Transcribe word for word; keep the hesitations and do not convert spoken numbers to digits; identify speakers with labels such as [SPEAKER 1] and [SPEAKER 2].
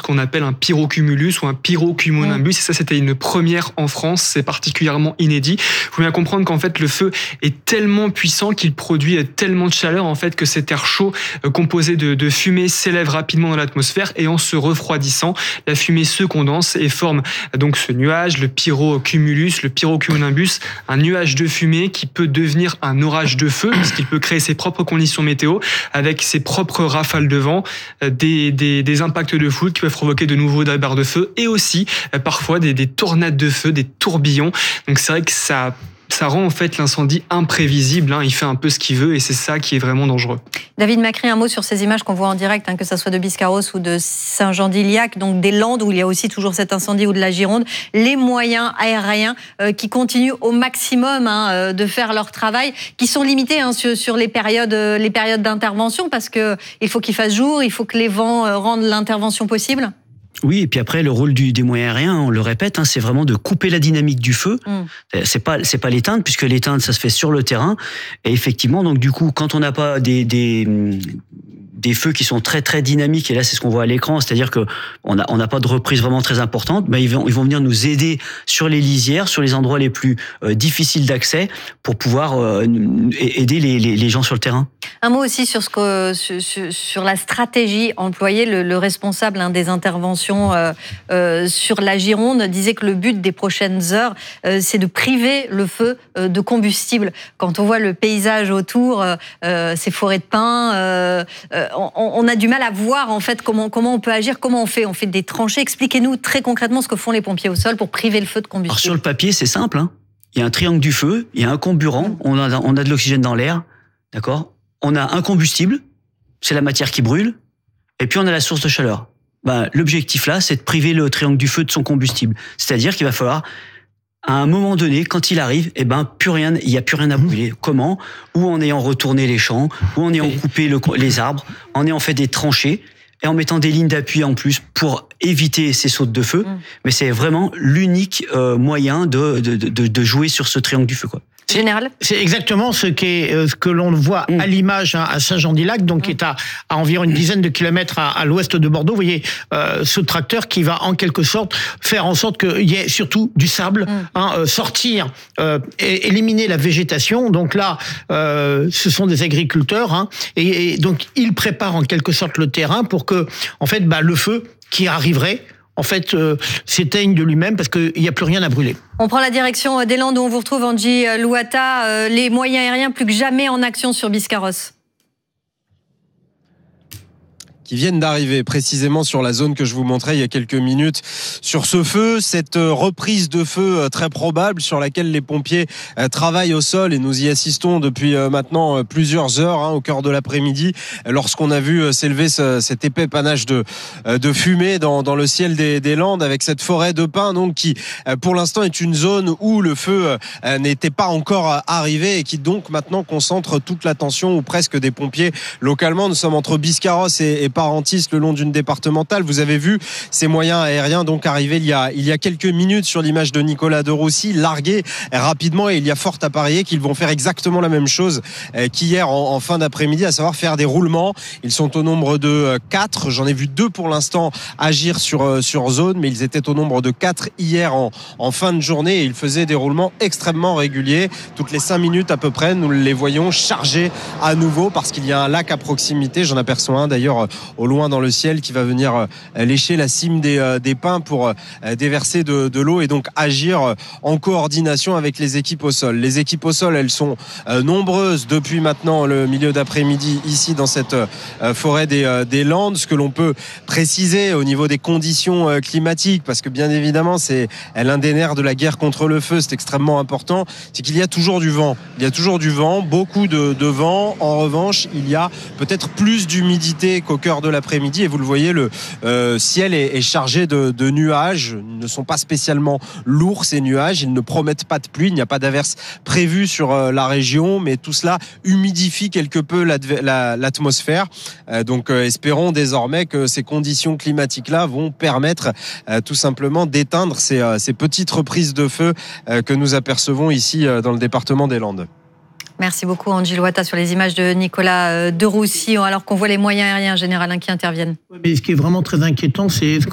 [SPEAKER 1] qu'on appelle un pyrocumulus ou un pyrocumulonimbus. Mmh. Et ça, c'était une première en France. C'est particulièrement inédit. Il faut bien comprendre qu'en fait, le feu est tellement puissant qu'il produit tellement de chaleur en fait que cet air chaud euh, composé de, de fumée s'élève rapidement dans l'atmosphère et en se refroidissant, la fumée se condense et forme donc ce nuage, le pyrocumulus, le pyrocumulonimbus, un nuage de fumée qui peut devenir un orage de feu puisqu'il peut créer ses propres conditions météo avec ses propres rafales de vent, euh, des, des, des impacts de foudre qui peuvent provoquer de nouveaux barres de feu et aussi euh, parfois des, des tornades de feu, des tourbillons. Donc c'est vrai que ça Ça rend en fait l'incendie imprévisible, hein. Il fait un peu ce qu'il veut et c'est ça qui est vraiment dangereux.
[SPEAKER 2] David Macri, un mot sur ces images qu'on voit en direct, hein, que ce soit de Biscarrosse ou de Saint-Jean-d'Iliac, donc des Landes où il y a aussi toujours cet incendie, ou de la Gironde, les moyens aériens euh, qui continuent au maximum hein, euh, de faire leur travail, qui sont limités hein, sur, sur les périodes, euh, les périodes d'intervention parce que il faut qu'il fasse jour, il faut que les vents euh, rendent l'intervention possible.
[SPEAKER 3] Oui, et puis après, le rôle du, des moyens aériens, on le répète, hein, c'est vraiment de couper la dynamique du feu. Mm. C'est pas, c'est pas l'éteindre, puisque l'éteindre, ça se fait sur le terrain. Et effectivement, donc du coup, quand on n'a pas des, des, des feux qui sont très très dynamiques, et là, c'est ce qu'on voit à l'écran, c'est-à-dire que on n'a on n'a pas de reprise vraiment très importante, mais ils vont, ils vont venir nous aider sur les lisières, sur les endroits les plus euh, difficiles d'accès, pour pouvoir euh, aider les, les, les gens sur le terrain.
[SPEAKER 2] Un mot aussi sur, ce que, sur, sur la stratégie employée. Le, le responsable hein, des interventions euh, euh, sur la Gironde disait que le but des prochaines heures, euh, c'est de priver le feu euh, de combustible. Quand on voit le paysage autour, euh, ces forêts de pins, euh, euh, on, on a du mal à voir en fait comment, comment on peut agir, comment on fait. On fait des tranchées. Expliquez-nous très concrètement ce que font les pompiers au sol pour priver le feu de combustible.
[SPEAKER 3] Alors sur le papier, c'est simple. Hein. Il y a un triangle du feu, il y a un comburant, mmh. on, a, on a de l'oxygène dans l'air, d'accord ? On a un combustible, c'est la matière qui brûle, et puis on a la source de chaleur. Ben, l'objectif là, c'est de priver le triangle du feu de son combustible. C'est-à-dire qu'il va falloir, à un moment donné, quand il arrive, eh ben, plus rien, il n'y a plus rien à brûler. Comment ? Ou en ayant retourné les champs, ou en ayant coupé le, les arbres, en ayant fait des tranchées, et en mettant des lignes d'appui en plus pour éviter ces sautes de feu. Mmh. Mais c'est vraiment l'unique euh, moyen de, de, de, de jouer sur ce triangle du feu, quoi.
[SPEAKER 2] Général.
[SPEAKER 4] C'est exactement ce, qu'est, euh, ce que l'on voit mmh. à l'image hein, à Saint-Jean-d'Iliac, donc mmh. qui est à, à environ une dizaine de kilomètres à, à l'ouest de Bordeaux. Vous voyez euh, ce tracteur qui va en quelque sorte faire en sorte qu'il y ait surtout du sable, mmh. hein, euh, sortir, euh, et éliminer la végétation. Donc là, euh, ce sont des agriculteurs, hein, et, et donc ils préparent en quelque sorte le terrain pour que, en fait, bah, le feu qui arriverait, en fait, euh, s'éteigne de lui-même parce qu'il n'y a plus rien à brûler.
[SPEAKER 2] On prend la direction des Landes où on vous retrouve, Angie Louata. Euh, les moyens aériens plus que jamais en action sur Biscarrosse.
[SPEAKER 5] Qui viennent d'arriver précisément sur la zone que je vous montrais il y a quelques minutes. Sur ce feu, cette reprise de feu très probable sur laquelle les pompiers travaillent au sol, et nous y assistons depuis maintenant plusieurs heures hein, au cœur de l'après-midi, lorsqu'on a vu s'élever ce, cet épais panache de, de fumée dans, dans le ciel des, des Landes, avec cette forêt de pins donc, qui pour l'instant est une zone où le feu n'était pas encore arrivé et qui donc maintenant concentre toute l'attention ou presque des pompiers localement. Nous sommes entre Biscarrosse et, et Parentis le long d'une départementale. Vous avez vu ces moyens aériens donc arriver il y a, il y a quelques minutes sur l'image de Nicolas de Roussy, largués rapidement, et il y a fort à parier qu'ils vont faire exactement la même chose qu'hier en, en fin d'après-midi, à savoir faire des roulements. Ils sont au nombre de quatre, j'en ai vu deux pour l'instant agir sur, sur zone, mais ils étaient au nombre de quatre hier en, en fin de journée, et ils faisaient des roulements extrêmement réguliers. Toutes les cinq minutes à peu près, nous les voyons charger à nouveau parce qu'il y a un lac à proximité. J'en aperçois un d'ailleurs au loin dans le ciel qui va venir lécher la cime des, des pins pour déverser de, de l'eau et donc agir en coordination avec les équipes au sol. Les équipes au sol, elles sont nombreuses depuis maintenant le milieu d'après-midi ici dans cette forêt des, des Landes. Ce que l'on peut préciser au niveau des conditions climatiques, parce que bien évidemment c'est l'un des nerfs de la guerre contre le feu, c'est extrêmement important, c'est qu'il y a toujours du vent. Il y a toujours du vent, beaucoup de, de vent. En revanche, il y a peut-être plus d'humidité qu'au cœur de l'après-midi, et vous le voyez, le euh, ciel est, est chargé de, de nuages. Ils ne sont pas spécialement lourds ces nuages, ils ne promettent pas de pluie, il n'y a pas d'averse prévue sur euh, la région, mais tout cela humidifie quelque peu l'atmosphère. La, l'atmosphère. Euh, donc euh, espérons désormais que ces conditions climatiques-là vont permettre euh, tout simplement d'éteindre ces, euh, ces petites reprises de feu euh, que nous apercevons ici euh, dans le département des Landes.
[SPEAKER 2] Merci beaucoup, Angie Louata, sur les images de Nicolas de Roussy, alors qu'on voit les moyens aériens, général, hein, qui interviennent.
[SPEAKER 4] Mais ce qui est vraiment très inquiétant, c'est